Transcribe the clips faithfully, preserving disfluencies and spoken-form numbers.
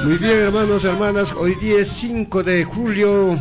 Muy bien, hermanos, hermanas, hoy día es cinco de julio.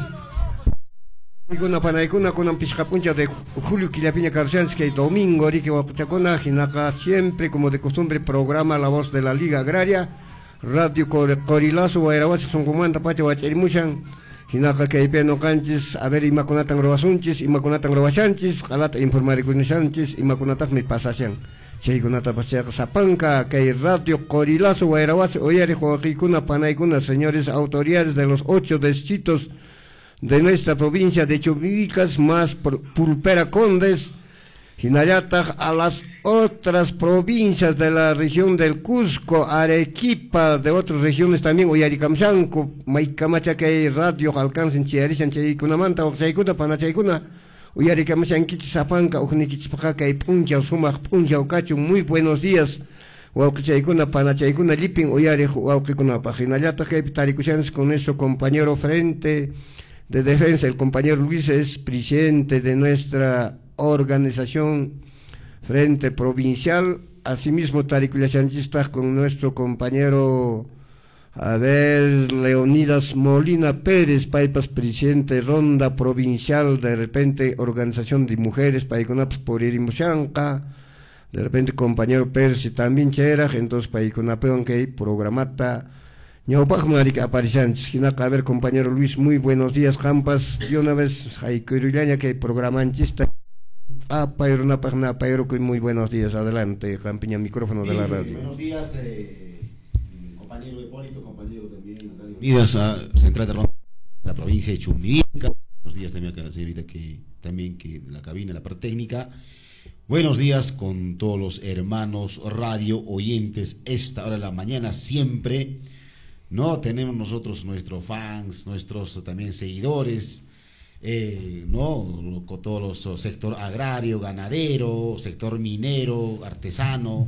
Kuna panaikuna kuna piscapuncha de Julio Quilapiña Karchanski, domingo, Rique Huapuchacona, Jinaka, siempre como de costumbre, programa La Voz de la Liga Agraria, Radio Corilazo, Guayrahuasi, son comanda, Pacha, Huacherimushan, Jinaka, Caipeno Canchis, a ver, Imaconatan Robasunchis, Imaconatan Robachanchis, Calata Informaricunichanchis, Imaconatas mi pasashan. Cheikunata Pachaca Zapanca, que Radio Corilazo, Guayrahuasi, Oyari, Joaquicuna, Panaikuna, señores autoridades de los ocho distritos de nuestra provincia de Chumbivicas, más Pulpera Condes, Jinayatag, a las otras provincias de la región del Cusco, Arequipa, de otras regiones también, Oyaricamchanco, Maicamacha, que hay radio, alcancen, Chiarishan, Cheikunamanta, Oxaicuna, Panachaicuna, Oyaricamchanquichi, Zapanca, Ujniquichipaca, que hay Puncha, Sumac, Puncha, Ocacho, muy buenos días. Huauquichaicuna, Panachaicuna, Lipin, Oyari, Huauquicuna, Pajinayatag, que hay Taricuchanes con nuestro compañero frente de defensa, el compañero Luis es presidente de nuestra organización Frente Provincial, asimismo Tariculayachanchista con nuestro compañero, a ver, Leonidas Molina Pérez, Paipas, presidente Ronda Provincial, de repente Organización de Mujeres, Paiconaps por Irimushanca, de repente compañero Percy también Cheraj, entonces Paiconapeon que programata Ñaupaj Marica Aparichanchis, a ver, compañero Luis, muy buenos días, Jampas, y una vez, Jaicurullaña, que programanchista, ah, Pairunapaj, Pairo, muy buenos días, adelante, Campiña, micrófono de la radio. Buenos días, eh, compañero Hipólito, compañero también, Unidas a Central de Roma, la provincia de Chumbivilcas, buenos días también a la señorita que, también que la cabina, la parte técnica. Buenos días con todos los hermanos radio oyentes, esta hora de la mañana, siempre. No tenemos nosotros nuestros fans, nuestros también seguidores, eh, no, con todos los sector agrario, ganadero, sector minero, artesano,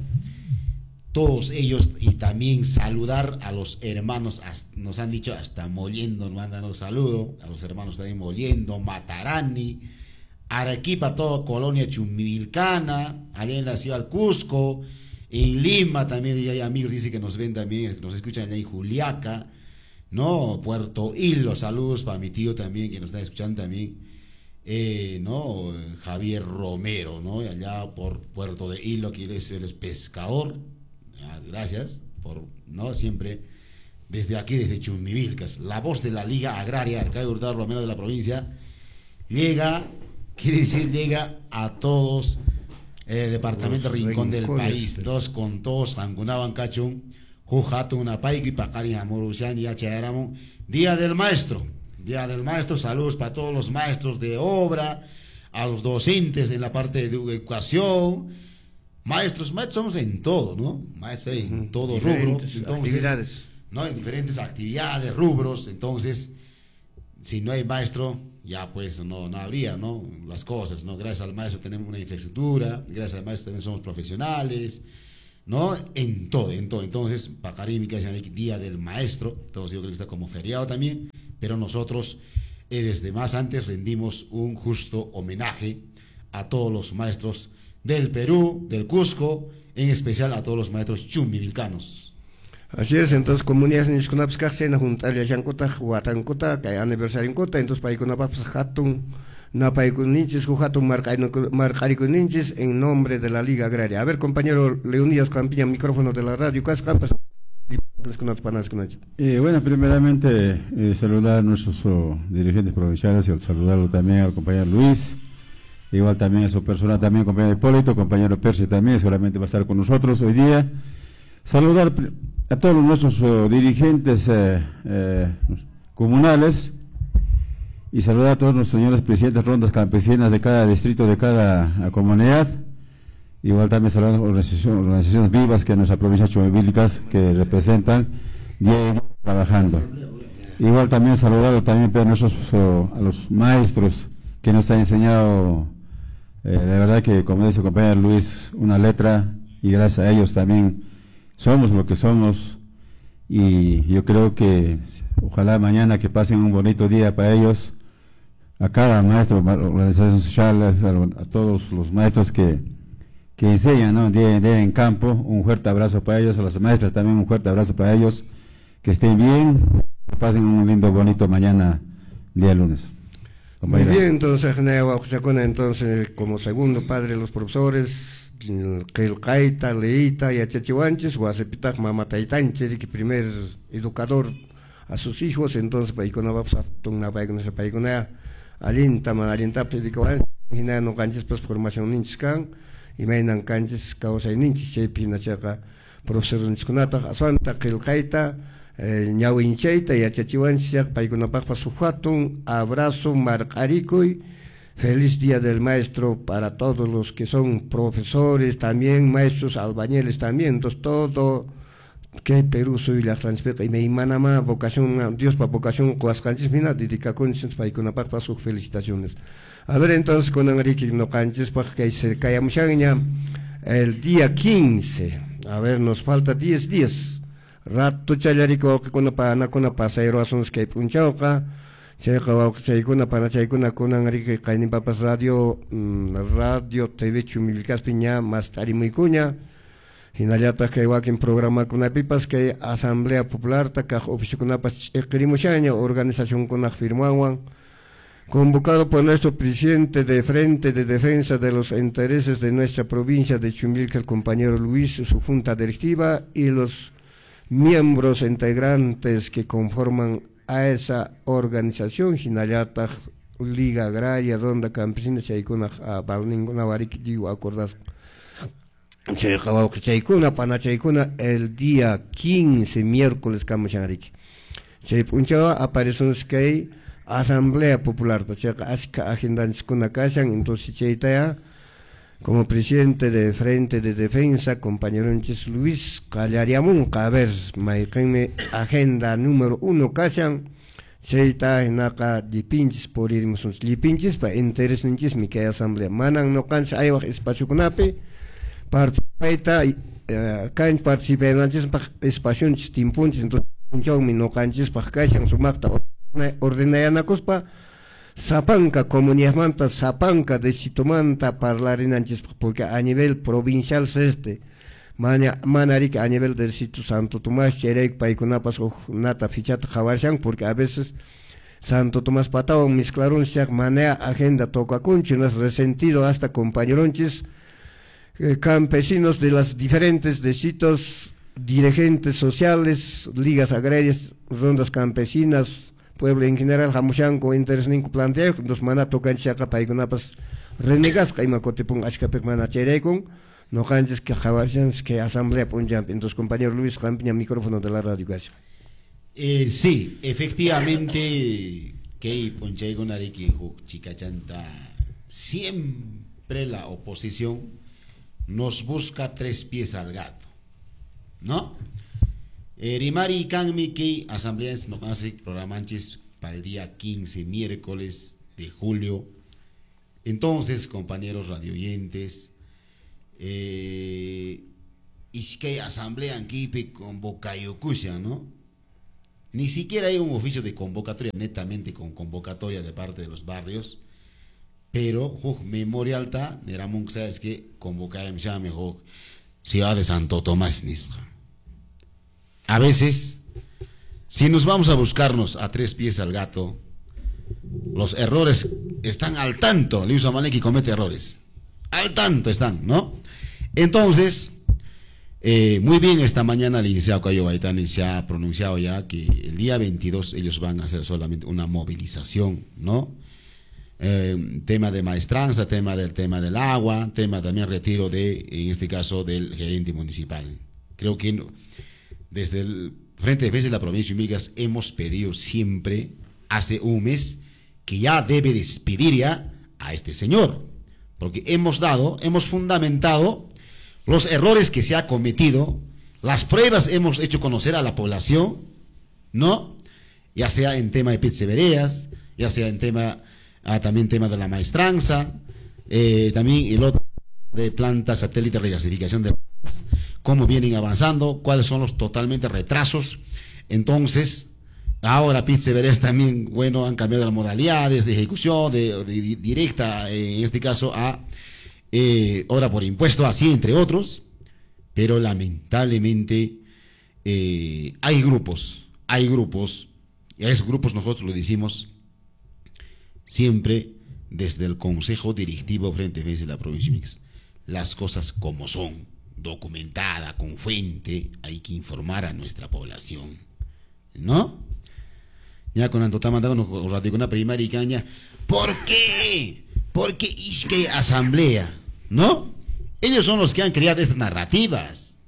todos ellos, y también saludar a los hermanos, nos han dicho hasta Mollendo, nos mandan un saludo, a los hermanos también Mollendo, Matarani, Arequipa, todo colonia Chumbivilcana, allá en la ciudad del Cusco. En Lima también hay amigos, dice que nos ven también, nos escuchan allá en Juliaca, ¿no? Puerto Hilo, saludos para mi tío también, que nos está escuchando también, eh, ¿no? Javier Romero, ¿no? Allá por Puerto de Hilo, que es el pescador, gracias por, ¿no? Siempre, desde aquí, desde Chumbivilcas, la voz de la Liga Agraria, Arcadio Hurtado Romero de la provincia, llega, quiere decir, llega a todos. Eh, departamento los Rincón del país, dos con todos, Angunaban Cachun, Jujatu, Unapaiki, Pacari, Amorushan, Yachayaramon, Día del Maestro, Día del Maestro, saludos para todos los maestros de obra, a los docentes en la parte de educación, maestros, maestros somos en todo, ¿no? Maestros en todo rubro, entonces, ¿no? En diferentes actividades, rubros, entonces, si no hay maestro, ya pues no, no habría, ¿no? Las cosas, ¿no? Gracias al maestro tenemos una infraestructura, gracias al maestro también somos profesionales, ¿no? En todo, en todo. Entonces, Pacarí, que es el Día del Maestro, todos yo creo que está como feriado también, pero nosotros eh, desde más antes rendimos un justo homenaje a todos los maestros del Perú, del Cusco, en especial a todos los maestros chumbivilcanos. Así es, entonces comunidades ni escunaps sena juntar ya chancota huatancota que aniversario cota, entonces paikunapaps hatun na paikuninchis hatun marcaricuninchis en nombre de la Liga Agraria. A ver, compañero Leonidas Campiña, micrófono de la radio, Cascampas. Eh, bueno, primeramente eh, saludar a nuestros oh, dirigentes provinciales y saludarlo también al compañero Luis, igual también a su persona, también compañero Hipólito, compañero Percy también, seguramente va a estar con nosotros hoy día. Saludar a todos nuestros uh, dirigentes eh, eh, comunales y saludar a todos los señores presidentes rondas campesinas de cada distrito, de cada uh, comunidad. Igual también saludar a las organizaciones, organizaciones vivas que en nuestra provincia Chumbivilcas que representan día a día trabajando. Igual también saludar también a, nuestros, uh, a los maestros que nos han enseñado, eh, de verdad que como dice el compañero Luis, una letra, y gracias a ellos también somos lo que somos, y yo creo que ojalá mañana que pasen un bonito día para ellos, a cada maestro, organizaciones sociales, a, a todos los maestros que, que enseñan, ¿no? día, día en campo, un fuerte abrazo para ellos, a las maestras también un fuerte abrazo para ellos, que estén bien, que pasen un lindo, bonito mañana, día lunes. Muy bien, entonces, entonces, como segundo padre de los profesores, que el Caita, Leita y Achachihuanches, Guasepitaj, Mamataitanche, que primer educador a sus hijos, entonces, Paikona Babsa, Tungna Paikona, Paikona, Alinta, Alinta, Pedicoan, Hina no canches, pues formación Ninchkan, y Mainan canches, causa y Ninch, Chepina Chaca, profesor Ninchkunata, Asanta, que el Caita, Ñawincheita y Achachihuanches, Paikona Papa, su fatun, abrazo, marcaricoy. Feliz Día del Maestro para todos los que son profesores, también maestros, albañiles también, entonces todo que Perú soy la transmita y me imanama vocación, Dios para vocación, coascanches mina, dedica condiciones para iconapar para sus felicitaciones. A ver entonces con Enrique no canches para que se caiga muchaña el día quince, a ver nos falta diez días, rato chayarico que con pana con pasajero asuntos que punchauca. Checa chaykuna para chaykuna kunan riki kaynin papas radio radio T V chumilkas piña más tarimuykuña hinallata kay wakin programa kunapipas kay asamblea popular taka oficiokunapas escrimushaña organización kunak firmawan convocado por nuestro presidente de Frente de Defensa de los Intereses de nuestra provincia de Chumilca, el compañero Luis, su junta directiva y los miembros integrantes que conforman a esa organización, Hinayata, Liga Agraria, Ronda Campesina, Chaykuna, Balninguna, Bariki, digo, acordás, Chaykuna, Panachaykuna, el día quince, miércoles, Camachanariki. Chaypunchawa, aparece un skate, Asamblea Popular, Tachaca, Aska, Agendanskuna Kashan, entonces Chaytaya, como presidente de Frente de Defensa, compañero Luis Callariamun, a ver, Maikeme, agenda número uno, Kashan, Seita, Naka, Lipinchis, por irmos, Lipinchis, para interés ninchis, mi que asamblea, Manan no cansa, hay espacio cunape, participa, can participa en antes, espacio timpunchis, entonces, un chau, mi no canchis, para Kashan, su macta, ordenaya cospa. Sapanca, comunidad manta, Sapanca de Sitomanta hablar en antes, porque a nivel provincial este, Manarica a nivel del sitio Santo Tomás, Cherek, Paikunapas o Nata Fichata Javarchan, porque a veces Santo Tomás Patao, mezclaron se manea agenda toca conchunas, resentido hasta compañeronches, eh, campesinos de las diferentes distritos, dirigentes sociales, ligas agrarias, rondas campesinas, pueblo en general, Jamushanco, interés ningún planteo, dos mana tocan chaca paigunapas renegas, caima cotepun ashkapek mana cherekun, no canches que javarchans que asamblea punjam, entonces compañero Luis Campiña, micrófono de la radio, gracias. Eh, sí, efectivamente, que Ponchaigon Ariki Chicachanta, siempre la oposición nos busca tres pies al gato, ¿no? Eh, Rimari y Canmi que asambleas nos hace programanches para el día quince, miércoles de julio. Entonces, compañeros radioyentes, eh, y que asamblea aquí convoca Yokusha, ¿no? Ni siquiera hay un oficio de convocatoria, netamente con convocatoria de parte de los barrios, pero uh, memoria alta, Neramunk, sabes que convoca ya mejor Ciudad de Santo Tomás, Nisco. A veces, si nos vamos a buscarnos a tres pies al gato, los errores están al tanto. Luis Amaleki comete errores. Al tanto están, ¿no? Entonces, eh, muy bien, esta mañana el licenciado Cayo Gaitani se ha pronunciado ya que el día veintidós ellos van a hacer solamente una movilización, ¿no? Eh, tema de maestranza, tema del tema del agua, tema también retiro de, en este caso, del gerente municipal. Creo que no, desde el Frente de Defensa de la provincia de Chumilcas hemos pedido siempre, hace un mes, que ya debe despedir ya a este señor, porque hemos dado, hemos fundamentado los errores que se ha cometido, las pruebas hemos hecho conocer a la población, ¿no? Ya sea en tema de pizzerías, ya sea en tema, ah, también tema de la maestranza, eh, también el otro de plantas satélite de regasificación de cómo vienen avanzando, cuáles son los totalmente retrasos. Entonces, ahora pizzerías también, bueno, han cambiado las modalidades de ejecución, de, de, de directa, en este caso a eh, obra por impuesto, así entre otros, pero lamentablemente eh, hay grupos, hay grupos, y a esos grupos nosotros lo decimos siempre desde el Consejo Directivo Frente Defensa de la Provincia de Mix. Las cosas como son, documentada, con fuente, hay que informar a nuestra población, ¿no? Ya con Antotama nos ratificó una primaria y caña, ¿por qué? Porque es que asamblea, ¿no? Ellos son los que han creado estas narrativas.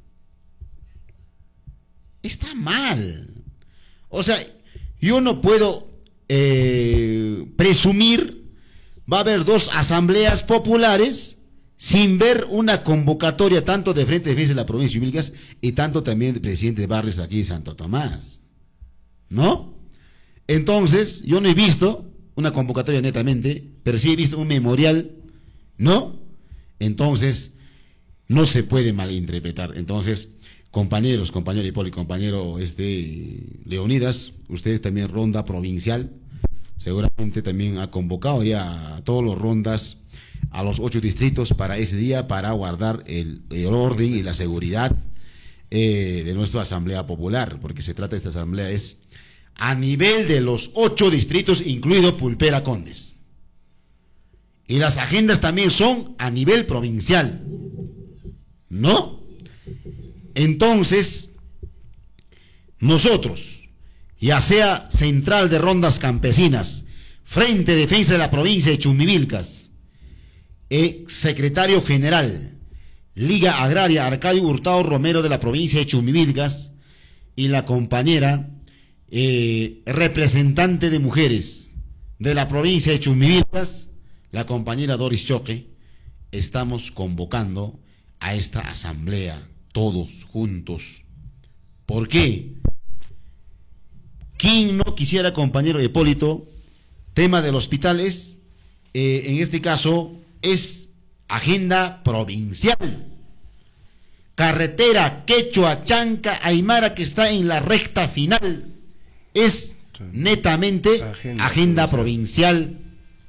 Está mal. O sea, yo no puedo eh, presumir, va a haber dos asambleas populares sin ver una convocatoria tanto de Frente de Defensa de la Provincia de Vilcas y tanto también del presidente de barrios aquí de Santo Tomás, ¿no? Entonces, yo no he visto una convocatoria netamente, pero sí he visto un memorial, ¿no? Entonces, no se puede malinterpretar. Entonces, compañeros, compañero Hipólito, compañero este, Leonidas, ustedes también ronda provincial, seguramente también ha convocado ya a todos los rondas, a los ocho distritos para ese día, para guardar el, el orden y la seguridad eh, de nuestra Asamblea Popular, porque se trata de esta asamblea es a nivel de los ocho distritos, incluido Pulpera Condes. Y las agendas también son a nivel provincial, ¿no? Entonces, nosotros, ya sea Central de Rondas Campesinas, Frente de Defensa de la Provincia de Chumbivilcas, eh, Secretario General, Liga Agraria Arcadio Hurtado Romero de la Provincia de Chumbivilcas, y la compañera eh, representante de mujeres de la provincia de Chumbivilcas, la compañera Doris Choque, estamos convocando a esta asamblea todos juntos. ¿Por qué? ¿Quién no quisiera, compañero Hipólito? Tema del hospital es, eh, en este caso, es agenda provincial. Carretera Quechua, Chanca, Aymara, que está en la recta final, es netamente agenda, agenda provincial.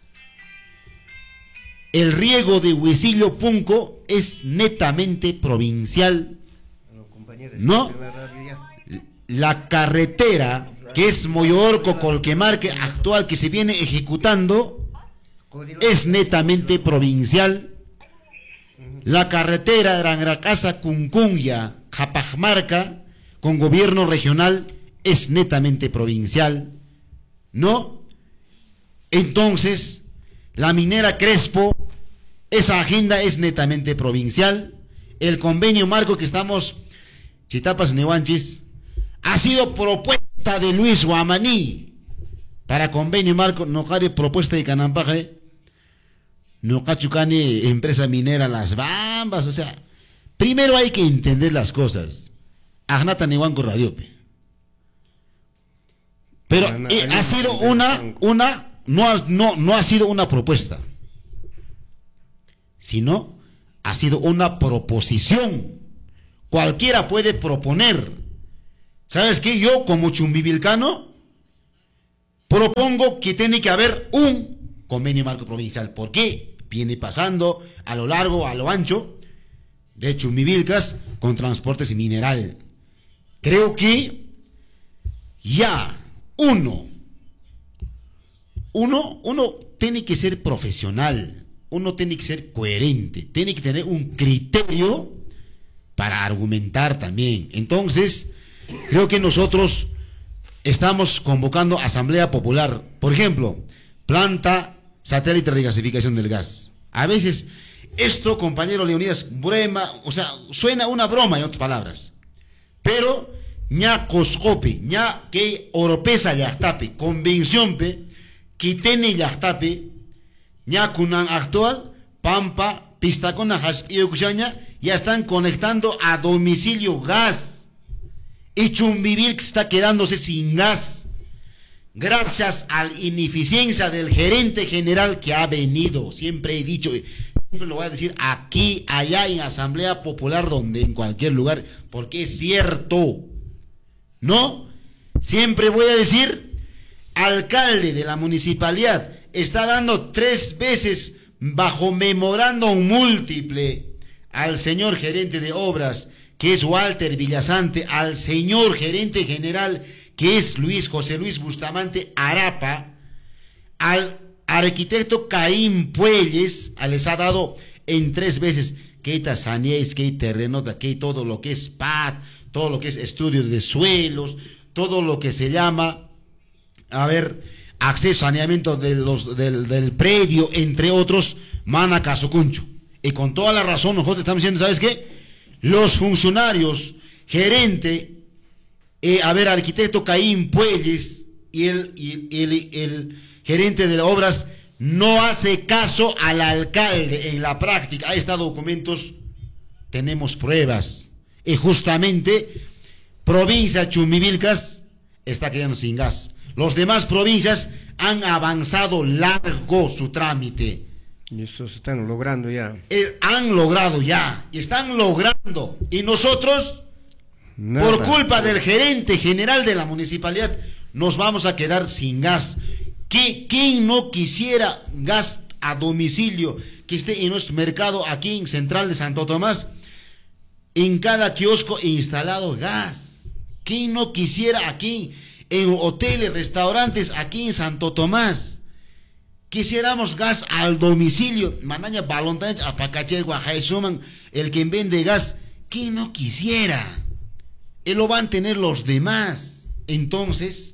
El riego de Huisillo Punco es netamente provincial, ¿no? La carretera que es Moyorco Colquemarque actual que se viene ejecutando es netamente provincial. La carretera Rangracasa Cuncunya Japajmarca con gobierno regional es netamente provincial, ¿no? Entonces, la minera Crespo, esa agenda es netamente provincial. El convenio marco que estamos, Chitapas Nehuanchis, ha sido propuesta de Luis Guamaní para convenio marco, no jare propuesta de Canampaje, no cachucane empresa minera Las Bambas. O sea, primero hay que entender las cosas. Agnata Nehuanco Radiope. Pero eh, ha sido una, una, no ha, no, no ha sido una propuesta, sino ha sido una proposición. Cualquiera puede proponer. ¿Sabes qué? Yo, como chumbivilcano, propongo que tiene que haber un convenio marco provincial. ¿Por qué? Viene pasando a lo largo, a lo ancho de Chumbivilcas con transportes y mineral. Creo que ya uno, uno, uno tiene que ser profesional, uno tiene que ser coherente, tiene que tener un criterio para argumentar también. Entonces, creo que nosotros estamos convocando Asamblea Popular, por ejemplo, planta satélite de regasificación del gas. A veces, esto, compañero Leonidas, broma, o sea, suena una broma en otras palabras, pero ña coscope, ña que oropesa yachtape, convención pe, que tiene yachtape, ña kunan actual, pampa, pistacona, hastío ya están conectando a domicilio gas. Y Chumbivilcas está quedándose sin gas, gracias a la ineficiencia del gerente general que ha venido. Siempre he dicho, siempre lo voy a decir aquí, allá, en Asamblea Popular, donde en cualquier lugar, porque es cierto, ¿no? Siempre voy a decir, alcalde de la municipalidad está dando tres veces bajo memorándum múltiple al señor gerente de obras, que es Walter Villasante, al señor gerente general, que es Luis José Luis Bustamante Arapa, al arquitecto Caín Puelles, les ha dado en tres veces que hay tasanías, que hay terreno, que hay todo lo que es P A D, todo lo que es estudio de suelos, todo lo que se llama, a ver, acceso a saneamiento de los, del, del predio, entre otros, Mana Casucuncho. Y con toda la razón nosotros estamos diciendo, ¿sabes qué? Los funcionarios, gerente, eh, a ver, arquitecto Caín Puelles y el, y el, el, el gerente de las obras no hace caso al alcalde en la práctica. Ahí están documentos, tenemos pruebas. Y justamente, provincia Chumivilcas está quedando sin gas. Los demás provincias han avanzado largo su trámite. Y eso se están logrando ya. Eh, han logrado ya, y están logrando. Y nosotros, nada, por culpa del gerente general de la municipalidad, nos vamos a quedar sin gas. ¿Qué, ¿Quién no quisiera gas a domicilio que esté en nuestro mercado aquí en Central de Santo Tomás? En cada kiosco instalado gas. ¿Quién no quisiera aquí en hoteles, restaurantes aquí en Santo Tomás? Quisiéramos gas al domicilio. Manaña balontaña apacache guajaysuman, el que vende gas. ¿Quién no quisiera? Él lo van a tener los demás. Entonces,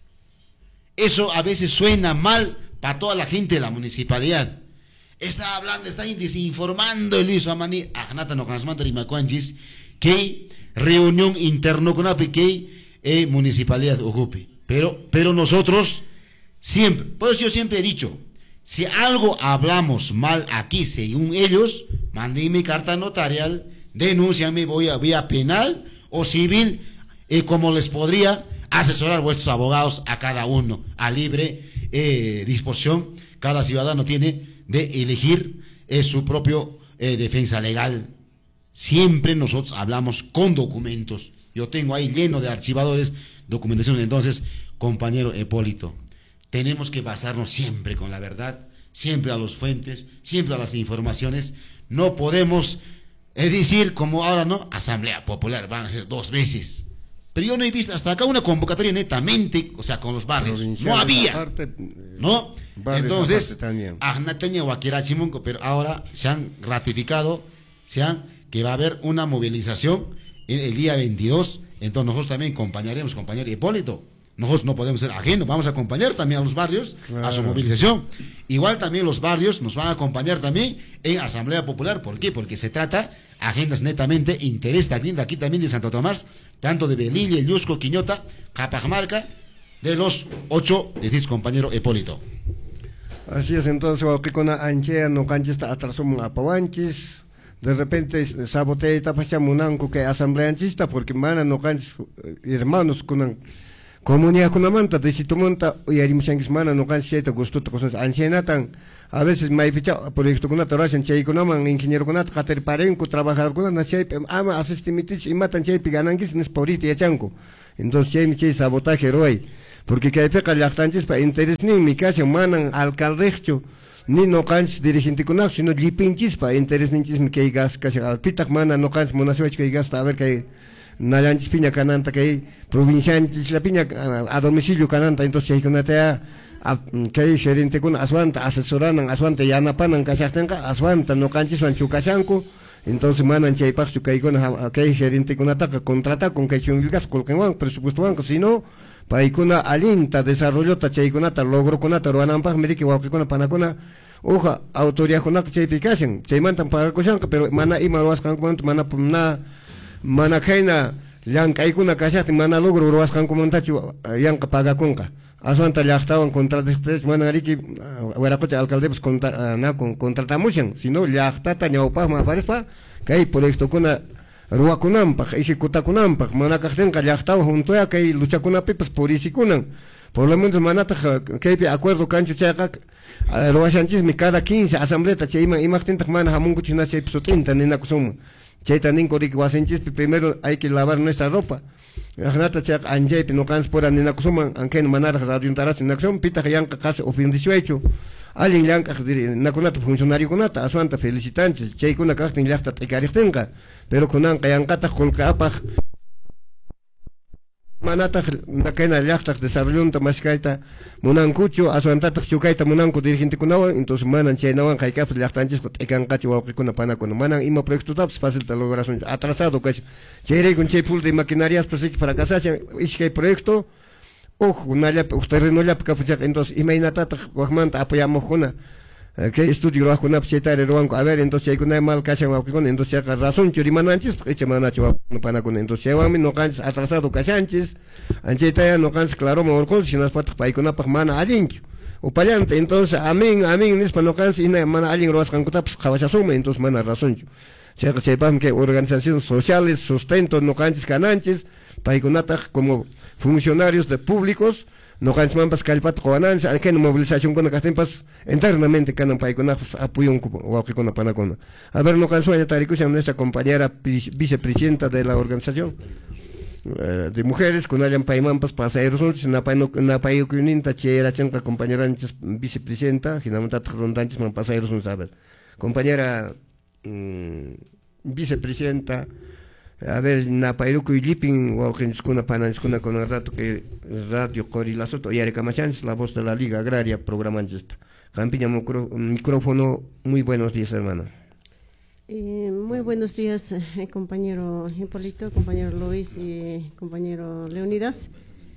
eso a veces suena mal para toda la gente de la municipalidad. Está hablando, está desinformando el Luis Amani, Agnata no Cansmanta y Macuanchis, que reunión interno con API, que eh, municipalidad ocupe. Pero, pero nosotros siempre, por eso yo siempre he dicho, si algo hablamos mal aquí, según ellos, mándenme carta notarial, denúnciame, voy a vía penal o civil, eh, como les podría asesorar vuestros abogados a cada uno, a libre eh, disposición. Cada ciudadano tiene de elegir eh, su propio eh, defensa legal. Siempre nosotros hablamos con documentos. Yo tengo ahí lleno de archivadores, documentación. Entonces, compañero Hipólito, tenemos que basarnos siempre con la verdad, siempre a las fuentes, siempre a las informaciones. No podemos eh, decir, como ahora, ¿no? Asamblea Popular, van a ser dos veces. Pero yo no he visto hasta acá una convocatoria netamente, o sea, con los barrios. No había, parte, ¿no? Entonces, Ajnateña o Akirachimunco, pero ahora se han ratificado, se han, que va a haber una movilización el, el día veintidós. Entonces nosotros también acompañaremos, compañero Hipólito. Nosotros no podemos ser ajenos, vamos a acompañar también a los barrios, claro, a su movilización. Igual también los barrios nos van a acompañar también en Asamblea Popular. ¿Por qué? Porque se trata agendas netamente, interés también de aquí también de Santo Tomás, tanto de Belilla, Yusco, Quiñota, Capajamarca, de los ocho, decís compañero Hipólito. Así es, entonces, con la anchea no canchis atrasum a Pavanchis, de repente sabotea y tapacha munanco que asamblea anchista, porque mana no canchis hermanos con comunidad con la manta, de si tu monta, y harimos mana no canchis gusto cosas ancianatan. A veces me he fichado proyecto con una torre, chay con un ingeniero con una cater parenco, trabajador con una chay, ama asistimitis y matan chay pigananquis en esporita y chanco. Entonces chay mi chay sabotaje héroe. Porque que hay peca lactantes para interés ni mi casa manan alcaldecho, ni no canches dirigente con nada, sino lipinchis para interés ni chisme que hay gas, casi al pitak mana no canches monasewach que hay gas, a ver que hay nalanchis piña cananta, que hay provincianchis la piña a domicilio cananta, entonces hay con una tea. Que hay gerente con aswanta, asesoranan, aswanta y anapanan, cachastenca, aswanta, no canchis van chucachanco, entonces manan chaypachu que hay con que hay gerente con ataca, contrata con que hay un gas, colcan, presupuesto banco, si no, para ir con alinta, desarrollo, tachay con ata, logro con ata, ruanampa, me que igual que con panacona, hoja, autoridad con ata, chaypicasen, chaymantan para cochanca, pero mana y maruascan cuanto, mana pumna, mana kaina, yanka hay con una cachate, mana logro, ruascan como un tacho, yanka paga conca. Aswanta ya estaban contratados, bueno, aquí, ahora coche alcalde, pues contratamos, si no, ya está tan ya opa, más parece, que hay por esto con la rua con ampa, ejecuta con ampa, manacajen, que ya estaban junto a que hay lucha con la pipas por isi kunan. Por lo menos manata, que hay acuerdo cancho chaca, rua chanchis, mi cada quince asambleta, cheima, imagen, mana hamungo china, che, treinta, nena kusuma. Cheita ninco riquasenchis, primero hay que lavar nuestra ropa. Agnata chak anjay no cans por anina kusuma anken manar radiontaras naxon pita yang kas ofin dieciocho alin yang nakunata funcionario kunata aswanta felicitantes chay kuna kastin lafta tikaritenka pero kunan kayan kata kolka apaj manata nakena llaqtaq desarrollonta mashkayta munankuchu aswantataq chukayta munanku dirigentikunawan entonces manan chaynawan qaykapis llaqtanchisqa t'ikanqachu wawqikuna panakuna manan ima proyectutapas facilta lograsunchu atrasado kachu chayrayku chay pul de maquinariaspas riki fracasashan ishkay proyecto uj unallapi uj terrenollapi kapuchaqa entonces imaynatataq waqmanta apoyamuqkuna que estudio lo hago chaytari ruwanku a ver entonces chaykuna mal kashan wawqikuna entonces chayqa razonchu rimananchis icha manachu wawqikuna panakuna entonces chaywanmi noqanchis atrasado kashanchis anchaytaya noqanchis claroma urqunchis hinaspataq paykunapaq mana allinchu upallanta entonces amin amin nispa noqanchis ina mana allin ruwasqankutapas qhawashasunmi entonces mana razonchu chayqa chaypaqmi que organizaciones sociales sustento noqanchis kananchis paykunataq como funcionarios de públicos no canchis mampas kallpata qawananchis anqayna movilización kuna kastinpas internamente kanan paykunapas apoyunku wawqikuna panakuna a ver no cansuaña tarikushan nuestra compañera vicepresidenta de la organización uh, de mujeres kunallan paymampas pasajeros napay napayukuninta chayrachanqa compañeranchis vicepresidenta hinamantataq rondanchis man pasajeros a ver compañera um, vicepresidenta a ver napayruku lipin wawqinchiskuna pananchiskuna con rato que radio Corilasoto y Arecamachanchis, la voz de la Liga Agraria programanchista. Campiña micrófono, muy buenos días hermano. Eh, muy buenos días eh, compañero Hipólito, compañero Luis y compañero Leonidas,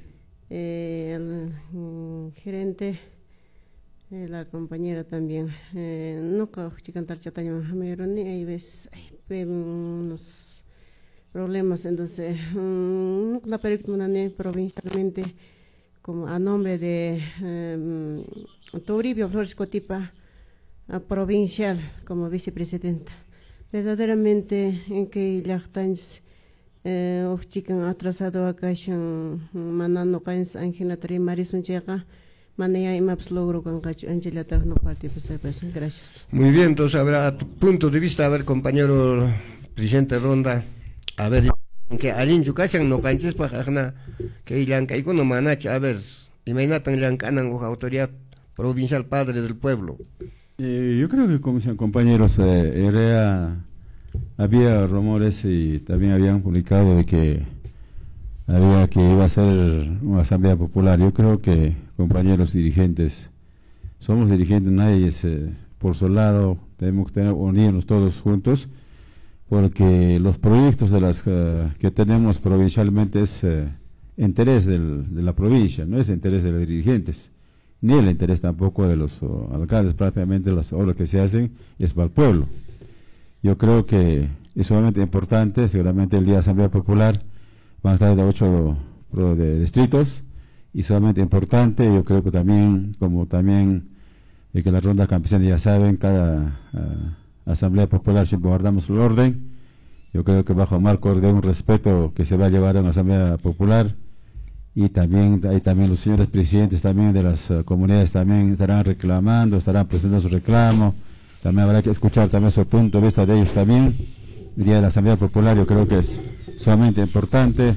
eh, el mm, gerente, eh, la compañera también. Eh, no cantar chataño jameroni, hay veces unos problemas, entonces mmm, la película provincialmente como a nombre de um, Toribio Flores Cotipa uh, provincial como vicepresidenta verdaderamente en que lactans eh, o chican atrasado acá manano cains Ángela Tri Marisun Checa manea imaps logro con cacho Ángela no participación. Gracias. Muy bien, entonces habrá tu punto de vista, a ver compañero presidente Ronda. A ver, que alin yukasan no canches pajana que ilanca y no manacha, a ver, imaginatan lancanan o autoridad provincial padre del pueblo. Eh, yo creo que como decían compañeros, eh, era, había rumores y también habían publicado de que había que iba a ser una asamblea popular. Yo creo que compañeros dirigentes, somos dirigentes, nadie es eh, por su lado, tenemos que tener, unirnos todos juntos. Porque los proyectos de las uh, que tenemos provincialmente es uh, interés del, de la provincia, no es interés de los dirigentes, ni el interés tampoco de los uh, alcaldes. Prácticamente las obras que se hacen es para el pueblo. Yo creo que es sumamente importante, seguramente el día de Asamblea Popular van a estar de ocho uh, de distritos, y sumamente importante, yo creo que también, como también eh, que la ronda campesina ya saben, cada uh, Asamblea Popular siempre guardamos el orden. Yo creo que bajo marco de un respeto que se va a llevar a una Asamblea Popular, y también hay también los señores presidentes también de las uh, comunidades también estarán reclamando, estarán presentando su reclamo, también habrá que escuchar también su punto de vista de ellos también. El día de la Asamblea Popular yo creo que es sumamente importante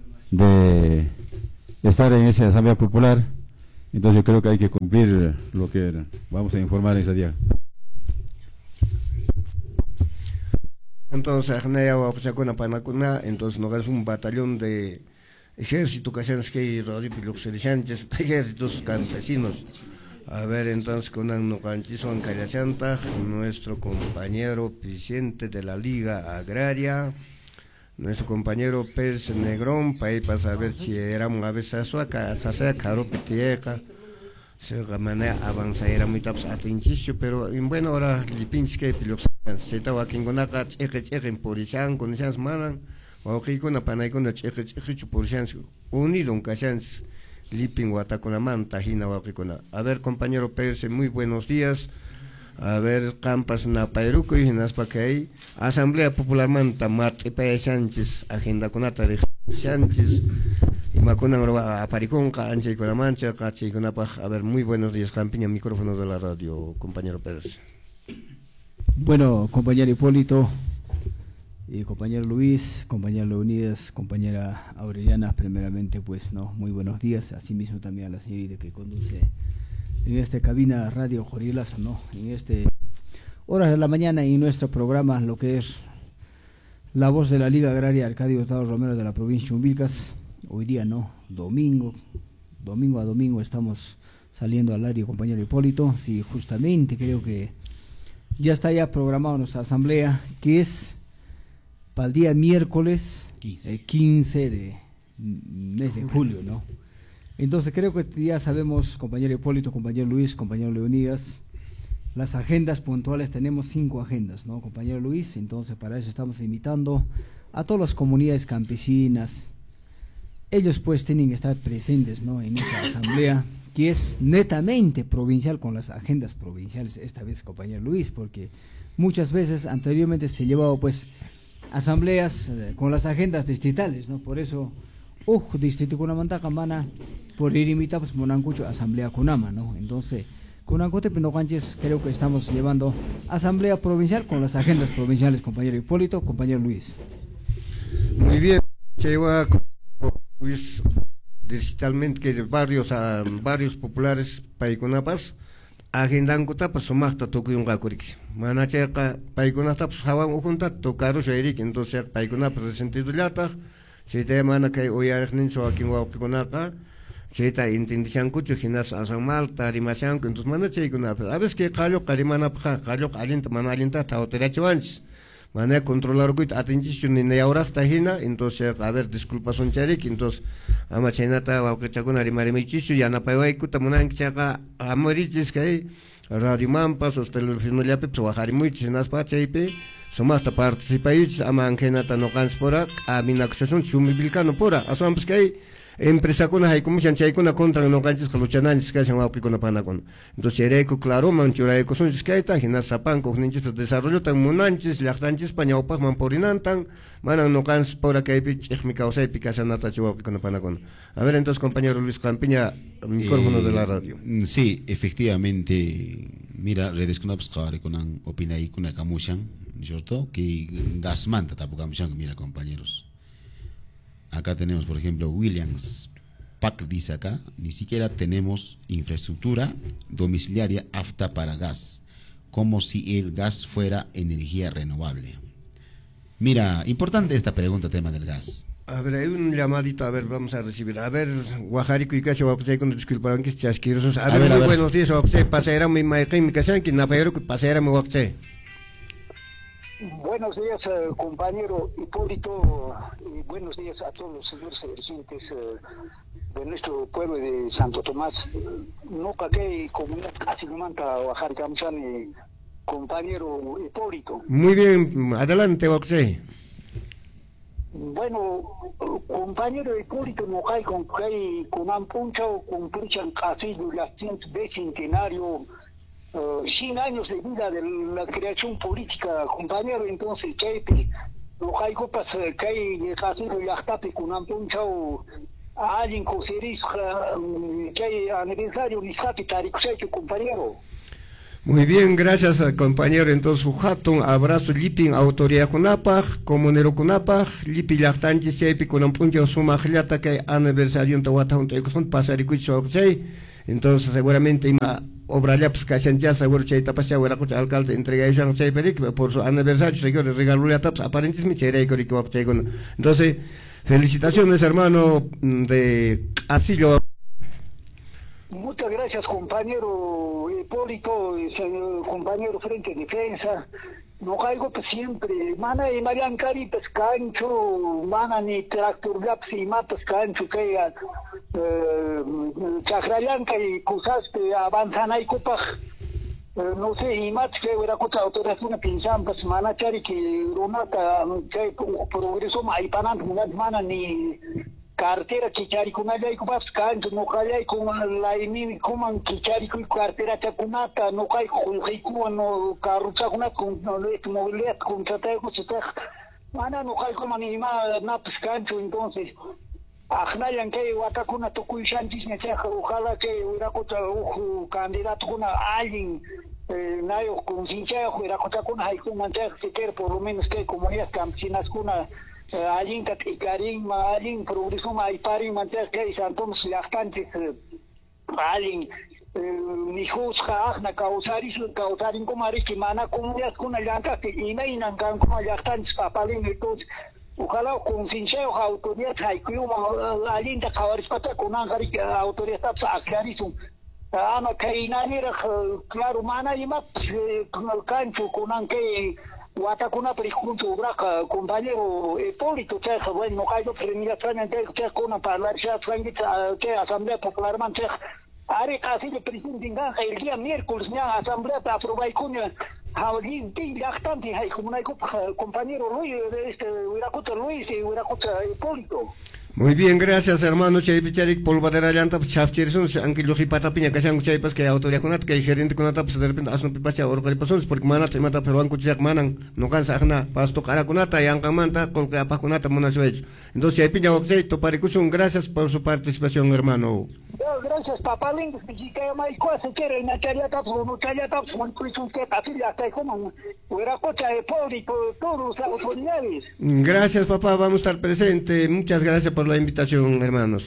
de estar en esa Asamblea Popular, entonces yo creo que hay que cumplir lo que vamos a informar ese día. Entonces, entonces no es un batallón de ejército que se ejércitos campesinos. A ver, entonces con nuestro compañero presidente de la Liga Agraria, nuestro compañero Pérez Negrón, para ir para saber si éramos a veces acá, se caro petieca. Se manera avanza era muy taps atenchicho, pero en buena hora lipinch que pilos se estaba aquí con acá cheque cheque en policían con esas manan o que con la panay con la cheque cheque policían unido un cachans lipin guata con la manta hina o que con a ver compañero Pérez, muy buenos días. A ver campas na Pairuco y nas pa que hay Asamblea Popular manta mat y pa Sánchez agenda con ata de Sánchez y macuna a Paricón canche con la mancha cache con apa. A ver, muy buenos días, Campiña, micrófono de la radio, compañero Pérez. Bueno, compañero Hipólito y compañero Luis, compañera Leonidas, compañera Aureliana, primeramente pues no, muy buenos días, asimismo también a la señorita que conduce en esta cabina Radio Corilazo, no, en este horas de la mañana y en nuestro programa, lo que es la voz de la Liga Agraria Arcadio Hurtado Romero de la provincia de Chumbilcas. hoy día, ¿no? Domingo, domingo a domingo estamos saliendo al área, compañero Hipólito. Sí, justamente creo que ya está ya programada nuestra asamblea, que es para el día miércoles quince, eh, quince de mes de julio, ¿no? Entonces creo que ya sabemos, compañero Hipólito, compañero Luis, compañero Leonidas, las agendas puntuales. Tenemos cinco agendas, ¿no, compañero Luis? Entonces para eso estamos invitando a todas las comunidades campesinas. Ellos pues tienen que estar presentes, ¿no?, en esta asamblea, que es netamente provincial, con las agendas provinciales, esta vez, compañero Luis, porque muchas veces anteriormente se llevaba pues asambleas eh, con las agendas distritales, ¿no? Por eso, uj, distrito Kunamantaca, mana, por ir imitar pues Monancucho, asamblea Kunama, ¿no? Entonces, Kunancote Pinocanches, creo que estamos llevando asamblea provincial con las agendas provinciales, compañero Hipólito, compañero Luis. Muy bien, lleva Luis digitalmente que barrios a barrios populares paikunapas agendan kutapas sumaqta tukuyunqa kuriki mana chayqa paykunatapas hawan ukunta tukaru shayrik. Entonces paykunapas resentidullataq chayta mana kay uyariqninchu wakin wawqikunaqa chayta intendishankuchu hinas asanmalta rimashanku. Entonces mana chaykunapas a veces que qalluqa rimanapaqqa qalluqa allinta mana allinta tawtirachiwanchis mana controlarkuyta atinchishchu nina yawraqta hina. Entonces a ver disculpas uncharik. Entonces ama chaynata wawqichakuna rimarimichischu yanapaykuta munanki chayqa amarichis kay radiomanpas o televisionollapipas wajarimuychis hinaspa chaypi sumaqta participaychis ama anjenata noqanchis pura q'aminakushashunchis shumivilkano pura aswanpas kay empresakuna haykumushan chaykuna contra noqanchis luchananchis kashan wawqikuna panakuna. Entonces chayrayku claroman churaykusunchis kayta hinas sapanku hukninchis desarrollotan munanchis llaqtanchispa ñawpaqman purinantan manan noqanchis pura kaypi ch'iqmi kawsaypi kashanatachi wawqikuna panakuna. A ver, entonces, compañero Luis Campiña, micrófono eh, de la radio. Sí, efectivamente, mira, redes kunapas qhawarikunan opinaykuna kamushan, ¿cierto? Que gasmanta tapukamushan, mira, compañeros. Acá tenemos, por ejemplo, Williams Pac dice acá, ni siquiera tenemos infraestructura domiciliaria apta para gas, como si el gas fuera energía renovable. Mira, importante esta pregunta, tema del gas. A ver, hay un llamadito, a ver, vamos a recibir. A ver, Guajarico y Cacho, Guajarico, con disculpanquis chasquirosos. A, a ver, ver, muy a ver. Buenos días, Guajarico, pasera mi maíquín, mi casanqui, napayero, pasera mi Guajarico. Buenos días, eh, compañero Hipólito, y buenos días a todos los señores residentes eh, de nuestro pueblo de Santo Tomás. No caqué comunidad casi no manta Oaxaca, y compañero Hipólito. Muy bien, adelante, Oaxaca. Bueno, compañero Hipólito, no hay con que con ampuncha o con punchan casi la ciento centenario. Uh, cien años de vida de la creación política, compañero. Entonces, Chaype, no hay copas que hay de Casero y Achtape con Ampunchao a alguien con Ceris, que hay aniversario, Niscapi, Taricusaicho, compañero. Muy bien, gracias, compañero. Entonces, un abrazo, Lipin, autoridad Kunapaj, comunero Kunapaj, Lipi Lactanchi, Chaype, con Ampunchao, Sumajliata, que hay aniversario en Tawata, un Tecosón, Pasaricucho, entonces, seguramente, obra ya pues casi ya seguro que está pasando ahora con el alcalde entrega ellos a Peric por su aniversario seguro regalo ya taps aparentemente chévere que rico que entonces felicitaciones hermano de Asillo. Muchas gracias compañero Hipólito, compañero Frente Defensa. No caigo pues siempre, mana y Marian Cari pues cancho, mana ni tractor laps y mapas cancho que Chacrayanca y Cusaste avanzan ahí copa, no sé, y más que hubiera cosa autorización pinzan pues mana chari que Ronata que progreso mai panan mana ni cartera chichari con allá y copas cancho, no calla con la imi coman chichari con cartera chacunata, no cai con no carrucha con no le movilidad con trata con mana no cai como ni más naps cancho. Entonces Ajnayan que Wakakuna Tokuy Shantis Neteja, ojalá que hubiera cosa candidato con alguien nayo con sincero hubiera cosa con hay con mantener que por lo menos que comunidades campesinas con alguien que Karim, alguien progreso hay para mantener que Santos Lactantes alguien ni juzga ajna causaris causarin como aris que mana comunidad con allá que ina ina como Lactantes papalin. Entonces ojalá con sincero autoridad hay que una linda cabarizpata con angari autoridad sa aclarisum ana kainanira claro mana y más con el cancho con anque Watakuna pregunto braca compañero Hipólito que bueno no caigo premia frente que con hablar ya frente que asamblea popular manche are casi de presidente el día miércoles ya asamblea para aprobar con Haulín, ti lactante, hay como una compañero Luis, este, Huiracuta Luis y Huiracuta Hipólito. Muy bien, gracias hermano. Chay picharik polvadera llanta chafchirson, aunque lo hipata piña que sean chay pas que autoridad conat que gerente conat pues de repente asno pipacha or personas porque mana te mata peruan kuchak manan no cansa ajna pasto cara conata yang kamanta con que apa conata monaswech. Entonces hay piña oxey to parikusun, gracias por su participación hermano. Gracias papá lindo, si que mai cosa quiere en aquella tapa no aquella tapa con kuisun que pasilla hasta como Huiracuta Hipólito todos los autoridades. Gracias papá, vamos a estar presentes. Muchas gracias por la invitación, hermanos.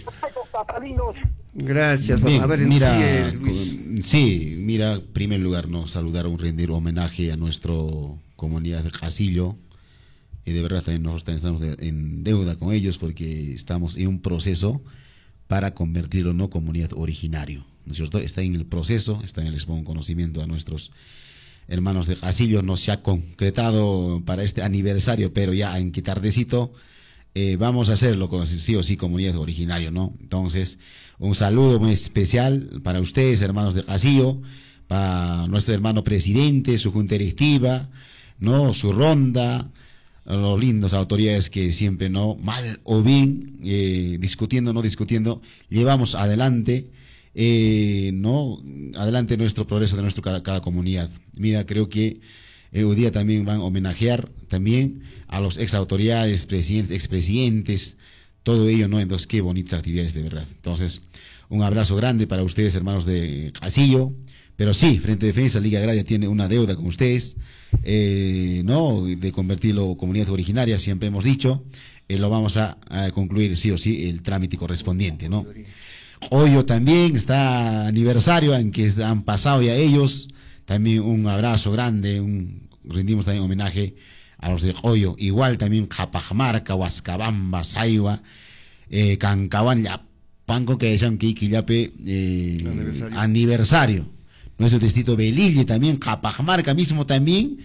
Gracias, Bien, a ver, mira, sí, sí, mira, en primer lugar, no saludar, un rendir homenaje a nuestra comunidad de Jasillo, y de verdad también nosotros estamos de, en deuda con ellos porque estamos en un proceso para convertirlo en no comunidad originario, ¿no es cierto? Está en el proceso, está en el expo conocimiento a nuestros hermanos de Jasillo, no se ha concretado para este aniversario, pero ya en Quitardecito Eh, vamos a hacerlo con sí o sí comunidad originario, ¿no? Entonces, un saludo muy especial para ustedes, hermanos de Jasillo, para nuestro hermano presidente, su junta directiva, ¿no? Su ronda, los lindos autoridades que siempre, ¿no? Mal o bien, eh, discutiendo o no discutiendo, llevamos adelante, eh, ¿no? Adelante nuestro progreso de nuestro cada, cada comunidad. Mira, creo que eh, hoy día también van a homenajear también a los ex autoridades, presidentes, expresidentes, todo ello, ¿no? Entonces, qué bonitas actividades de verdad. Entonces, un abrazo grande para ustedes, hermanos de Jasillo. Pero sí, Frente de Defensa, Liga Agraria tiene una deuda con ustedes, eh, ¿no? De convertirlo en comunidad originaria, siempre hemos dicho, eh, lo vamos a, a concluir sí o sí el trámite correspondiente, ¿no? Hoy también está aniversario en que han pasado ya ellos, también un abrazo grande, un, rendimos también homenaje a los de Hoyo, igual también Japajmarca, Huascabamba, Saiwa, eh, Cancaban, Panco que decían que Iquillape, eh, aniversario. aniversario. Nuestro distrito Belille también, Japajmarca mismo también,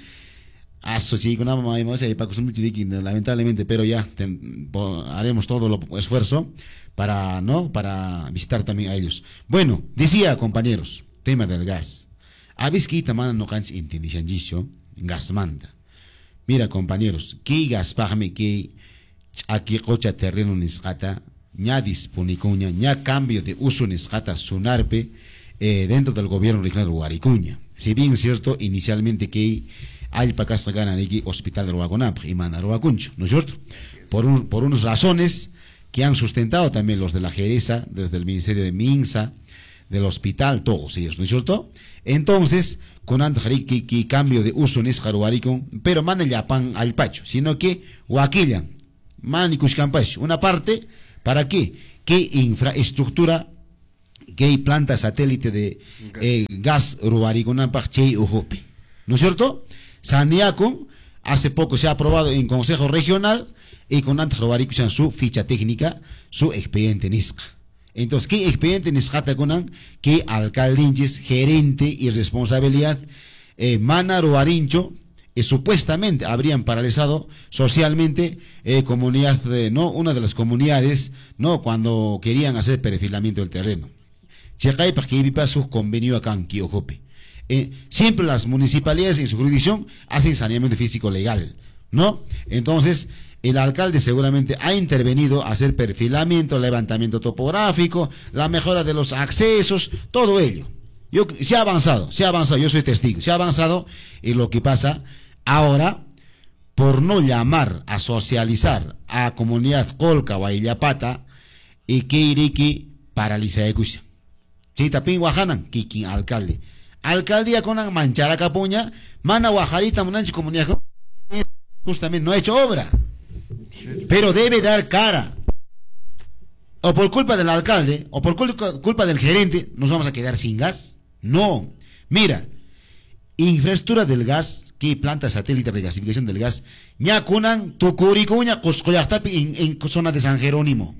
lamentablemente, pero ya ten, haremos todo el esfuerzo para, ¿no? Para visitar también a ellos. Bueno, decía compañeros, tema del gas. Habéis que también no canse inteligencia, gas manda. Mira, compañeros, que gaspajme que aquí cocha terreno niscata, ya disponicuña, ya cambio de uso niscata sunarpe eh, dentro del gobierno regional de Huaricuña. Si bien es cierto, inicialmente que hay para acá ganan aquí hospital de Ruaconap y Manaruacuncho, ¿no es cierto? Por, un, por unas razones que han sustentado también los de la Jereza, desde el Ministerio de Minsa, del hospital, todos ellos, ¿no es cierto? Entonces, con antes que, que cambio de uso en Escaruaricón, pero man el pan al pacho, sino que Huaquillan, man y Cuscampash, una parte, ¿para qué? ¿Qué infraestructura, qué planta satélite de eh, gas Ruaricón, Che Ujope? ¿No es cierto? Saniaco, hace poco se ha aprobado en Consejo Regional, y con antes Ruaricón su ficha técnica, su expediente Nisca. Entonces, ¿qué expediente niscata conan? ¿Qué alcaldinches, gerente y responsabilidad? Eh, Mana Ruarincho, eh, supuestamente habrían paralizado socialmente eh, comunidad, de, ¿no? Una de las comunidades, ¿no? Cuando querían hacer perfilamiento del terreno. Checay para que viva su convenio acá en Quiojope. Eh, siempre las municipalidades en su jurisdicción hacen saneamiento físico legal, ¿no? Entonces, el alcalde seguramente ha intervenido a hacer perfilamiento, levantamiento topográfico, la mejora de los accesos, todo ello. Yo, se ha avanzado, se ha avanzado, yo soy testigo, se ha avanzado, y lo que pasa ahora, por no llamar a socializar a comunidad Colca o Illapata, y que iriki paraliza de cucha. Si tapín Guajanan, Kiki alcalde. Alcaldía con manchara capuña, mana Guajarita, monanchi comunidad, justamente no ha hecho obra. Pero debe dar cara. O por culpa del alcalde, o por culpa del gerente, nos vamos a quedar sin gas. No. Mira, infraestructura del gas, que planta satélite de regasificación del gas, ña kunan Tucuricuña, Coscoyactapi, en, en zona de San Jerónimo.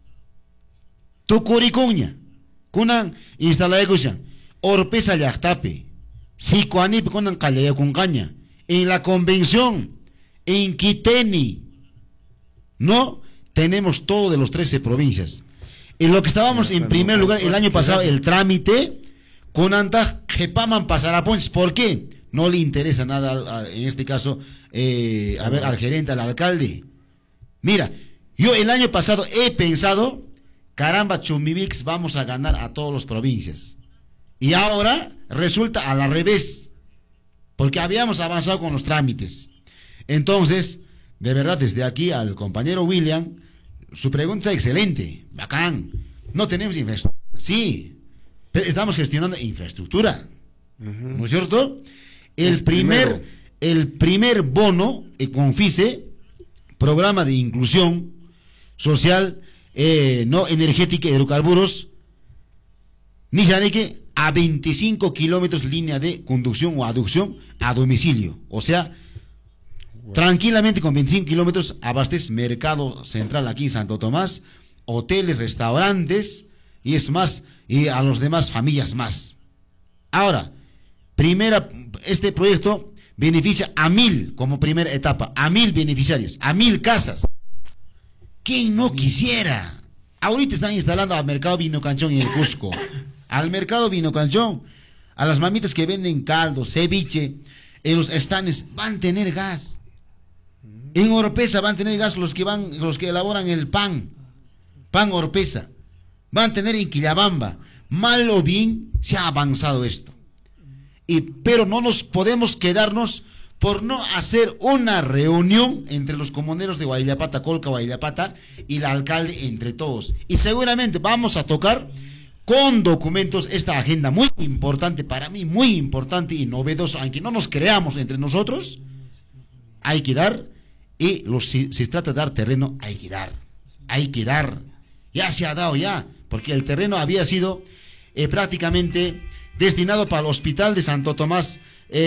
Tucuricuña, kunan instalación, Orpesa Yactapi, Sicuanip kunan Calaya Cuncaña, en la convención, en Quiteni, ¿no? Tenemos todo de los trece provincias. En lo que estábamos en primer lugar el año pasado, el trámite, con Anta Jepaman Pasarapones, ¿por qué? No le interesa nada, al, a, en este caso, eh, a ver, al gerente, al alcalde. Mira, yo el año pasado he pensado, caramba, Chumivix, vamos a ganar a todas las provincias. Y ahora resulta al revés, porque habíamos avanzado con los trámites. Entonces, de verdad, desde aquí al compañero William, su pregunta es excelente, bacán. No tenemos infraestructura, sí, pero estamos gestionando infraestructura, uh-huh. ¿No es cierto? El, el primer, el primer bono, eh, Confice, programa de inclusión social, eh, no energética y hidrocarburos, ni que a veinticinco kilómetros línea de conducción o aducción a domicilio, o sea, tranquilamente con veinticinco kilómetros abastece mercado central aquí en Santo Tomás, hoteles, restaurantes, y es más, y a los demás familias más. Ahora, primera, este proyecto beneficia a mil, como primera etapa, a mil beneficiarios, a mil casas. ¿Quién no quisiera? Ahorita están instalando al mercado Vino Canchón en el Cusco, al mercado Vino Canchón, a las mamitas que venden caldo, ceviche, en los estandes, van a tener gas. En Oropesa van a tener gas los que van, los que elaboran el pan, pan Oropesa, van a tener en Quillabamba. Mal o bien se ha avanzado esto. Y, pero no nos podemos quedarnos por no hacer una reunión entre los comuneros de Guayllapata, Colca, Guayllapata y el alcalde entre todos. Y seguramente vamos a tocar con documentos esta agenda muy importante, para mí muy importante y novedoso, aunque no nos creamos entre nosotros, hay que dar. Y los, si, si se trata de dar terreno, hay que dar, hay que dar, ya se ha dado ya, porque el terreno había sido eh, prácticamente destinado para el hospital de Santo Tomás,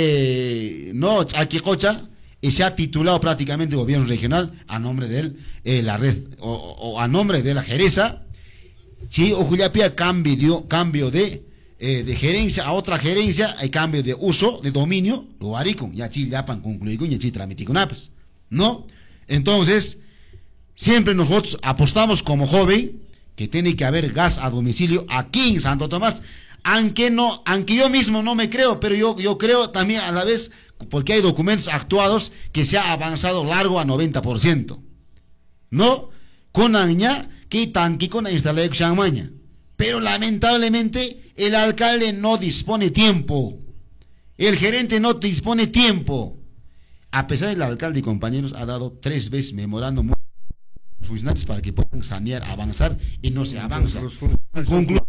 eh, no, Chaquicocha, y se ha titulado prácticamente gobierno regional a nombre de él, eh, la red, o, o a nombre de la Jereza, sí, o Juliapia cambio, cambio de, eh, de gerencia a otra gerencia, hay cambio de uso, de dominio, lo haricon, ya chi yapan concluico, ya chi tramiticonapes. ¿No? Entonces, siempre nosotros apostamos como joven que tiene que haber gas a domicilio aquí en Santo Tomás, aunque no, aunque yo mismo no me creo, pero yo, yo creo también a la vez, porque hay documentos actuados que se ha avanzado largo a noventa por ciento. ¿No? Con aña que tanque con la instalación maña. Pero lamentablemente el alcalde no dispone tiempo. El gerente no dispone tiempo. A pesar del alcalde y compañeros ha dado tres veces memorando a los funcionarios para que puedan sanear, avanzar y no se avanza. Conclu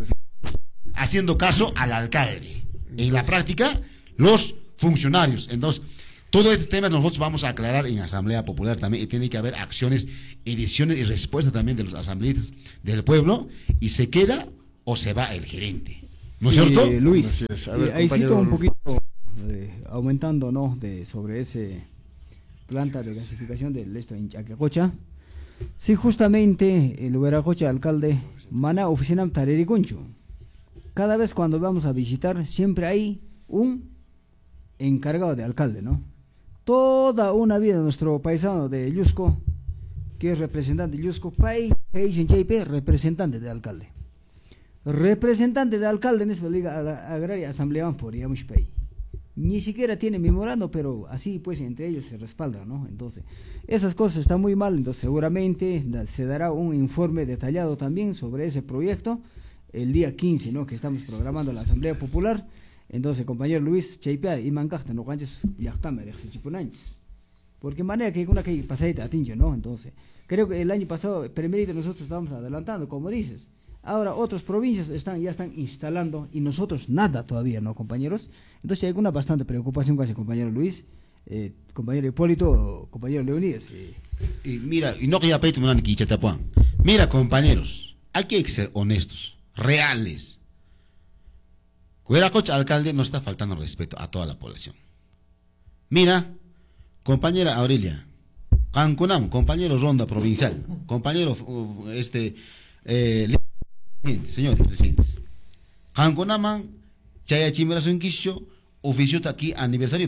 haciendo caso al alcalde. En la práctica, los funcionarios. Entonces, todo este tema nosotros vamos a aclarar en Asamblea Popular también y tiene que haber acciones, ediciones y respuestas también de los asambleístas del pueblo y se queda o se va el gerente. ¿No es cierto? Eh, Luis, es. A ver, eh, ahí cito un poquito. Eh, aumentando, ¿no? De, sobre ese planta de gasificación del este en Chaquicocha. Sí, justamente el Hueracocha alcalde, mana oficina Tarericuncho. Cada vez cuando vamos a visitar, siempre hay un encargado de alcalde, ¿no? Toda una vida nuestro paisano de Yusco, que es representante de Yusco, Pay, representante de alcalde. Representante de alcalde en esa liga agraria asamblea por Yamushpay. Ni siquiera tiene memorando, pero así pues entre ellos se respaldan, ¿no? Entonces, esas cosas están muy mal, entonces seguramente da, se dará un informe detallado también sobre ese proyecto el día quince, ¿no? Que estamos programando la Asamblea Popular. Entonces, compañero Luis, Chaipea y Mancasta, no canches yactame de Chipunanches. Porque manera que una que pasadita atinge, ¿no? Entonces, creo que el año pasado, primerito nosotros estábamos adelantando, como dices. Ahora otras provincias están ya están instalando y nosotros nada todavía, ¿no, compañeros? Entonces hay una bastante preocupación con ese compañero Luis, eh, compañero Hipólito, compañero Leonidas. Eh. Y mira, y no que ya peito una quichatapuan. Mira, compañeros, aquí hay que ser honestos, reales. Hueracocha, alcalde, nos está faltando respeto a toda la población. Mira, compañera Aurelia, Cancunam, compañero Ronda Provincial, compañero, uh, este, eh, señores presidentes, Cancunaman, Chaya Chimera Sunquisho, oficio aquí aniversario,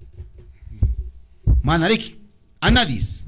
Manariki, Anadis,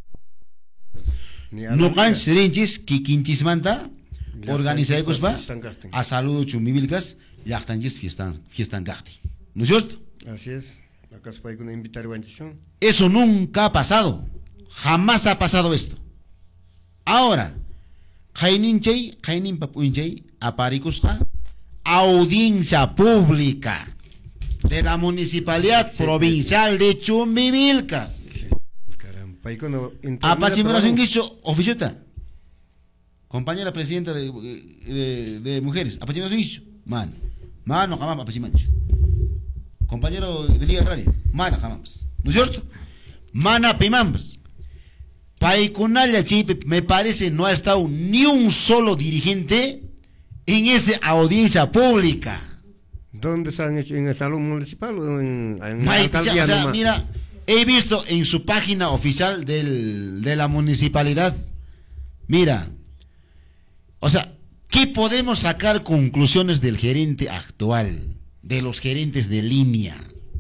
no can serinchis, Kikinchis Manta, organiza Cuspa, a salud Chumibilcas, Yachtanjis Fiestan, Fiestan Gachti. ¿No es cierto? Así es. Acá se puede invitar a Eso nunca ha pasado. Jamás ha pasado esto. Ahora, Jaininchei, Jainin Papuinchei, Aparicusca, audiencia pública de la Municipalidad Provincial de Chumbivilcas. Apachimeración Guicho, oficiota. Compañera presidenta de, de, de mujeres, Apachimeración Guicho, man, mano, jamás, Apachimancho. Compañero de Liga Agraria, mana, jamás. ¿No es cierto? Mana, pimambas. Paikunaya Chipe, me parece, no ha estado ni un solo dirigente en esa audiencia pública. ¿Dónde están? ¿En el salón municipal o en, en la alcaldía? O sea, nomás? Mira, he visto en su página oficial del, de la municipalidad, mira, o sea, ¿qué podemos sacar conclusiones del gerente actual, de los gerentes de línea?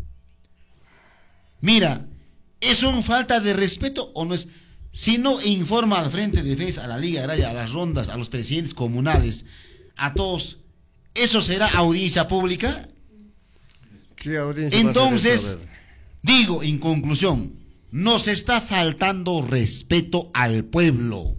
Mira, ¿es una falta de respeto o no es? Si no informa al Frente de Defensa, a la Liga Agraria, a las rondas, a los presidentes comunales, a todos, ¿eso será audiencia pública? ¿Qué audiencia? Entonces, digo en conclusión, nos está faltando respeto al pueblo.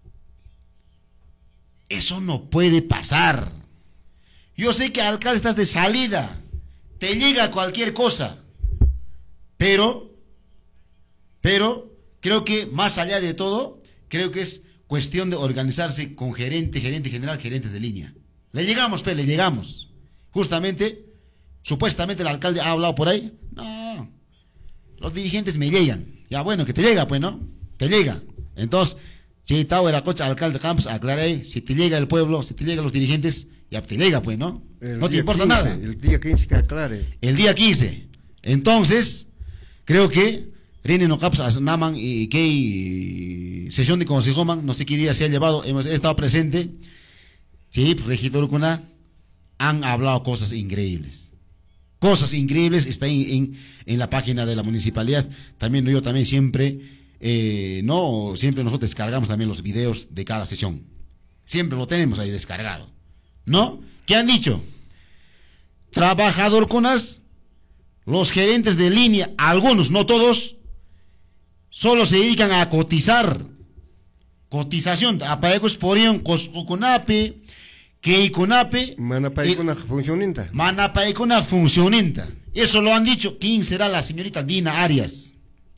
Eso no puede pasar. Yo sé que alcalde estás de salida, te llega cualquier cosa, pero, pero, creo que más allá de todo, creo que es cuestión de organizarse con gerente, gerente general, gerentes de línea. Le llegamos, pues, le llegamos. Justamente, supuestamente el alcalde ha hablado por ahí. No, los dirigentes me llegan. Ya bueno, que te llega, pues, ¿no? Te llega. Entonces, si Tao era coche alcalde Campos, aclaré, si te llega el pueblo, si te llegan los dirigentes, ya te llega, pues, ¿no? El no te importa quince, nada. El día quince que aclare. El día quince. Entonces, creo que Rene no caps naman y que sesión de consejo man, no sé qué día se ha llevado, hemos he estado presente. Sí, regidor Cuna, han hablado cosas increíbles. Cosas increíbles, está en, en, en la página de la municipalidad. También yo también siempre, eh, no, siempre nosotros descargamos también los videos de cada sesión. Siempre lo tenemos ahí descargado. ¿No? ¿Qué han dicho? Trabajador Cunas, los gerentes de línea, algunos, no todos, solo se dedican a cotizar. Cotización. Apagos porían Coscocunape, que Icunape. Manapaicuna funcionenta. Manapaicuna funcionenta. Eso lo han dicho. ¿Quién será la señorita Dina Arias?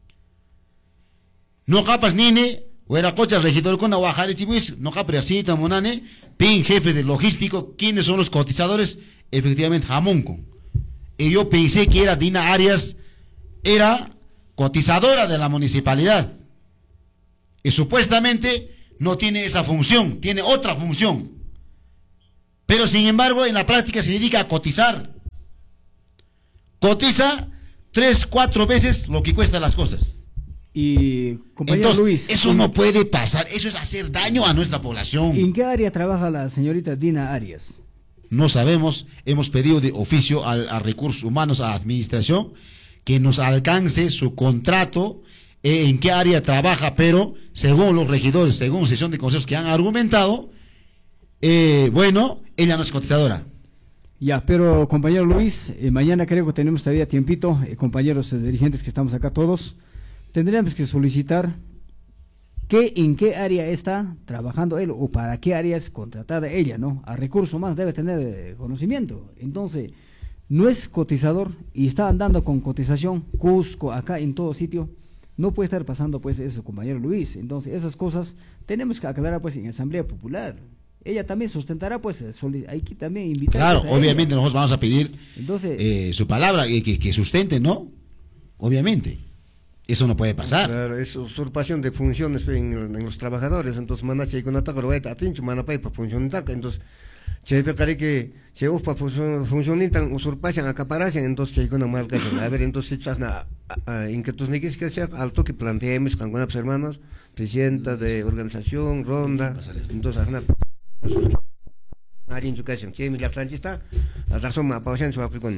No capas nine, o era cocha regidor con Aguajari Chibis, no capre así, tamonane, pin jefe de logístico. ¿Quiénes son los cotizadores? Efectivamente, Jamonco. Y yo pensé que era Dina Arias, era cotizadora de la municipalidad. Y supuestamente no tiene esa función, tiene otra función. Pero sin embargo, en la práctica se dedica a cotizar. Cotiza tres, cuatro veces lo que cuestan las cosas. Y, compañero Entonces, Luis, eso no puede pasar, eso es hacer daño a nuestra población. ¿en qué área trabaja la señorita Dina Arias? No sabemos, hemos pedido de oficio a, a Recursos Humanos, a Administración, que nos alcance su contrato, eh, en qué área trabaja, pero según los regidores, según sesión de consejos que han argumentado, eh, bueno, ella no es cotizadora. Ya, pero compañero Luis, eh, mañana creo que tenemos todavía tiempito, eh, compañeros eh, dirigentes que estamos acá todos, tendríamos que solicitar que en qué área está trabajando él o para qué área es contratada ella, ¿no? A Recursos Humanos debe tener eh, conocimiento. Entonces, no es cotizador y está andando con cotización, Cusco, acá en todo sitio, no puede estar pasando pues eso, compañero Luis. Entonces, esas cosas tenemos que aclarar pues en Asamblea Popular. Ella también sustentará, pues, hay que también invitar. Claro, pues, obviamente ella. nosotros vamos a pedir Entonces, eh, su palabra, eh, que, que sustente, ¿no? Obviamente. Eso no puede pasar. Claro, es usurpación de funciones en, en los trabajadores. Entonces, manache y con ataque, atincho, manapay para funcionar. Entonces, Chaype kari que se uspa funcionan usurpación acaparación entonces hay una marca a ver entonces chasna inquietos ni que sea alto que planteemos con algunas hermanos presidenta de organización ronda entonces una Marín educación che mi la franchista la razón más pausa en su africano.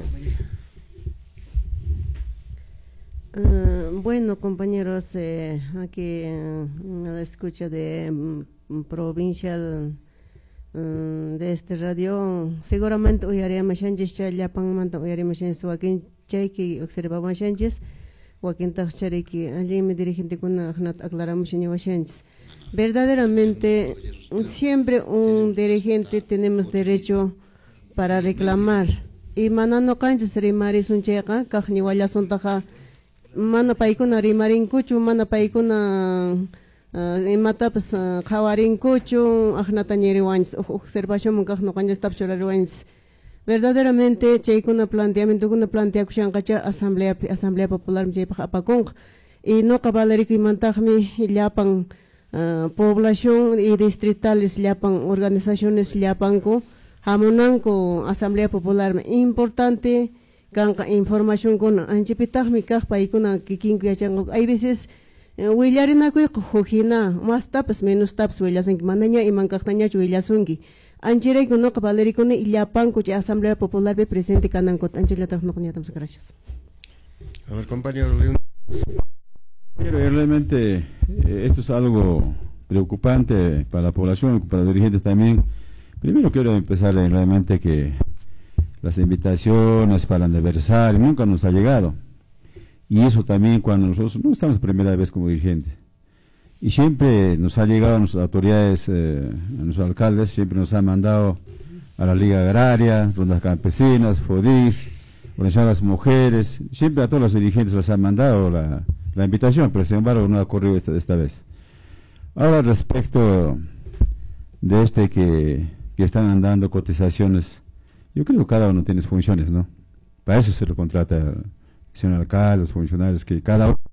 Uh, bueno, compañeros, eh, aquí uh, a la escucha de um, provincial uh, de este radio, seguramente hoy haremos changes, ya pangmanta hoy haremos changes, Joaquín Chaiki observamos changes, Joaquín Tachchariki, allí me dirigente con Agnat aclaramos changes. Verdaderamente, siempre un dirigente tenemos derecho para reclamar y manano canchas rimaris un checa, kajni wala sontaja. Mana paikuna rimarin kuchu, mana paikuna imata pues kawarin kuchu, ajnata nyeri wans, observación munkaj no kanjas tapchura wans. Verdaderamente, chaykuna planteamiento kuna plantea kushankacha asamblea asamblea popular mjay apakung y no cabalerico imantajmi llapan población y distritales llapan organizaciones llapanko hamunanko asamblea popular importante. Kanka información con anchipitag mi kaj paikuna kikinku yachango hay veces willarina kuy jojina más tapas menos tapas willasun mandaña y mankajtaña willasunki anchiray kuno kabaleri kuno illapan kuchi asamblea popular be presente kananko anchilatag no kuniatamos gracias. A ver compañero pero realmente eh, esto es algo preocupante para la población, para los dirigentes también. Primero quiero empezar en realmente que las invitaciones para el aniversario nunca nos ha llegado, y eso también cuando nosotros no estamos primera vez como dirigentes, y siempre nos ha llegado a nuestras autoridades, eh, a nuestros alcaldes, siempre nos han mandado a la Liga Agraria, Rondas Campesinas, FODIS, organizaciones de las mujeres, siempre a todos los dirigentes les han mandado la, la invitación, pero sin embargo no ha ocurrido esta, esta vez. Ahora respecto de este que, que están andando cotizaciones, yo creo que cada uno tiene funciones, ¿no? Para eso se lo contrata el señor alcalde, los funcionarios, que cada uno.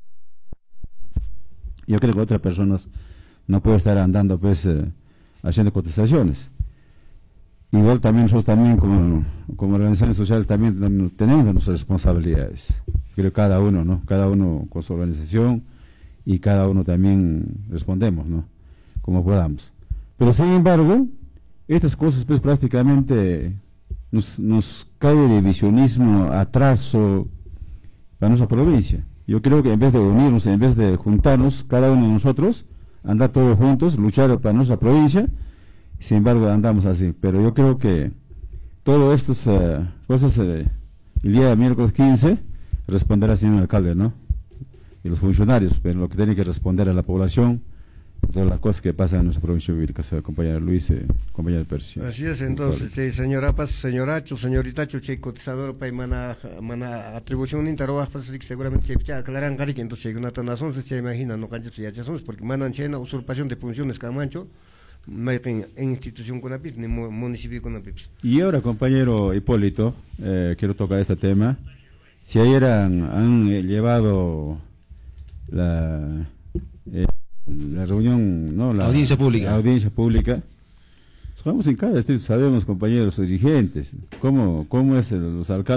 Yo creo que otras personas no pueden estar andando, pues, eh, haciendo cotizaciones. Igual también nosotros también, como, como organizaciones sociales, también tenemos nuestras responsabilidades. Creo que cada uno, ¿no? Cada uno con su organización y cada uno también respondemos, ¿no? Como podamos. Pero sin embargo, estas cosas, pues, prácticamente Nos, nos cae divisionismo, atraso para nuestra provincia. Yo creo que en vez de unirnos, en vez de juntarnos, cada uno de nosotros, andar todos juntos, luchar para nuestra provincia, sin embargo andamos así. Pero yo creo que todas estas uh, cosas, uh, el día miércoles quince, responderá el señor alcalde, ¿no? Y los funcionarios, pero lo que tiene que responder a la población, todas las cosas que pasan en nuestra provincia de Vilcas, compañero Luis, eh, compañero Percio. Así es, entonces, sí, señora Paz, señoracho, señorita, che cotizador, pa mana, mana atribución interrogas, pues seguramente se aclaran cari que entonces hay una tanación, se imagina, no canchas ya son, porque manan chena usurpación de funciones Camacho, no hay en institución con apis, ni municipio con apis. Y ahora, compañero Hipólito, eh, quiero tocar este tema. Si ayer han, han eh, llevado la eh, la reunión, no, la audiencia pública, la audiencia pública, estamos en cada distrito, sabemos, compañeros dirigentes, cómo, cómo es el, los alcaldes.